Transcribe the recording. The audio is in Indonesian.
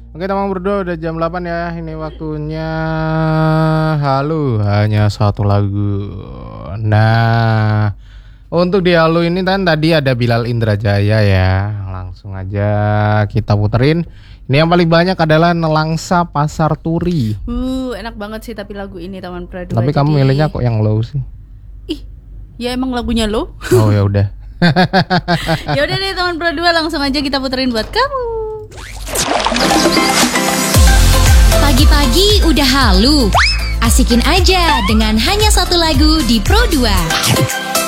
Oke teman berdua, udah jam 8 ya. Ini waktunya Halu hanya satu lagu. Nah, untuk di Halu ini kan tadi ada Bilal Indrajaya ya. Langsung aja kita puterin. Ini yang paling banyak adalah Nelangsa Pasar Turi. Enak banget sih tapi lagu ini teman berdua. Tapi kamu milihnya kok yang low sih? Ih, ya emang lagunya low. Oh ya udah. Ya udah deh teman berdua, langsung aja kita puterin buat kamu. Pagi-pagi udah halu. Asikin aja dengan hanya satu lagu di Pro 2.